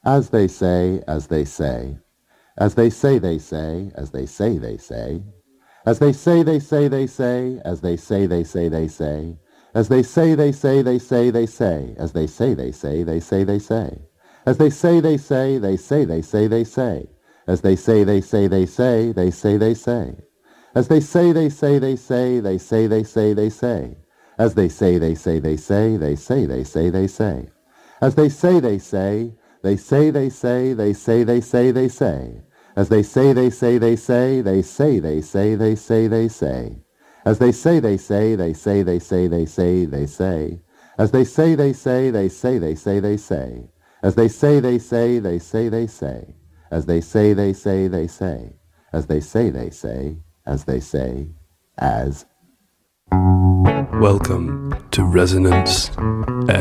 As they say, as they say. As they say, they say. As they say, they say. As they say, they say, they say. As they say, they say, they say. As they say, they say, they say, they say. As they say, they say, they say, they say. As they say, they say, they say, they say, they say. As they say, they say, they say, they say, they say. As they say, they say, they say, they say, they say, they say. As they say, they say, they say, they say, they say, they say. As they say, they say, they say, they say, they say, they say, they say. As they say, they say, they say, they say, they say, they say, they say. As they say, they say, they say, they say, they say, they say. As they say, they say, they say, they say, they say. As they say, they say, they say, they say. As they say, they say, they say. As they say, they say, as they say, as. Welcome to Resonance